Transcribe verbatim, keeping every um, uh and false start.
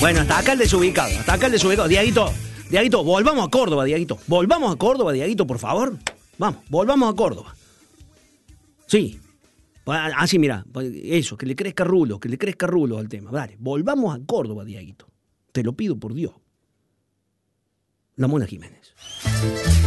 Bueno, hasta acá el desubicado, hasta acá el desubicado. Diaguito, Diaguito, volvamos a Córdoba, Diaguito. Volvamos a Córdoba, Diaguito, por favor. Vamos, volvamos a Córdoba. Sí. Así, mira, eso, que le crezca rulo, que le crezca rulo al tema. Dale, volvamos a Córdoba, Diaguito. Te lo pido por Dios. La Mona Jiménez.